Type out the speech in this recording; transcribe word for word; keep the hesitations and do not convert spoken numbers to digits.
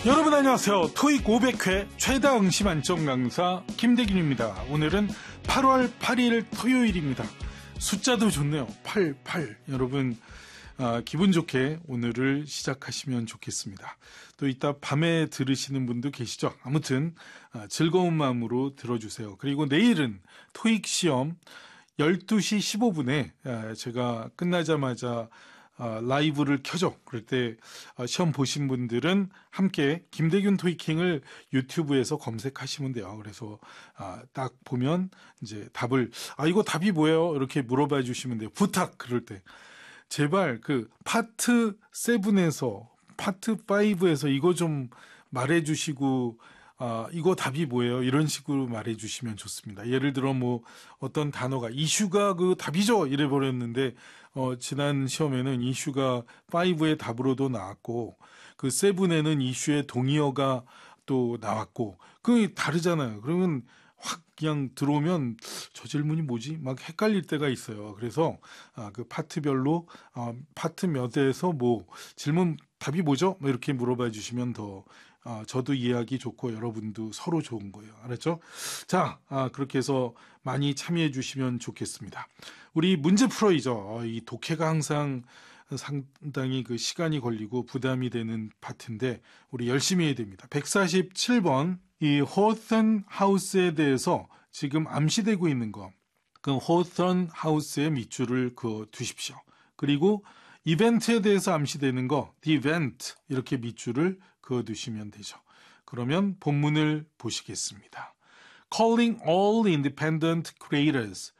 여러분 안녕하세요. 토익 오백 회 최다 응시 만점 강사 김대균입니다. 오늘은 팔월 팔일 토요일입니다. 숫자도 좋네요. 팔십팔. 여러분 아, 기분 좋게 오늘을 시작하시면 좋겠습니다. 또 이따 밤에 들으시는 분도 계시죠. 아무튼 아, 즐거운 마음으로 들어주세요. 그리고 내일은 토익 시험 열두 시 십오 분에 아, 제가 끝나자마자 아, 라이브를 켜죠. 그럴 때 아, 시험 보신 분들은 함께 김대균 토익킹을 유튜브에서 검색하시면 돼요. 그래서 아, 딱 보면 이제 답을 아 이거 답이 뭐예요? 이렇게 물어봐 주시면 돼요. 부탁 그럴 때 제발 그 파트 칠에서 파트 오에서 이거 좀 말해 주시고 아, 이거 답이 뭐예요? 이런 식으로 말해 주시면 좋습니다. 예를 들어 뭐 어떤 단어가 이슈가 그 답이죠? 이래 버렸는데 어, 지난 시험에는 이슈가 오의 답으로도 나왔고 그 칠에는 이슈의 동의어가 또 나왔고 그게 다르잖아요. 그러면 확 그냥 들어오면 저 질문이 뭐지? 막 헷갈릴 때가 있어요. 그래서 아, 그 파트별로 아, 파트 몇에서 뭐 질문 답이 뭐죠? 뭐 이렇게 물어봐 주시면 더 아, 저도 이해하기 좋고 여러분도 서로 좋은 거예요. 알았죠? 자, 아, 그렇게 해서 많이 참여해 주시면 좋겠습니다. 우리 문제 풀어이죠. 어, 이 독해가 항상 상당히 그 시간이 걸리고 부담이 되는 파트인데 우리 열심히 해야 됩니다. 백사십칠 번 이 호턴 하우스에 대해서 지금 암시되고 있는 거. 그 호턴 하우스의 밑줄을 그어 두십시오. 그리고 이벤트에 대해서 암시되는 거, the event 이렇게 밑줄을 그어두시면 되죠. 그러면 본문을 보시겠습니다. Calling all independent creators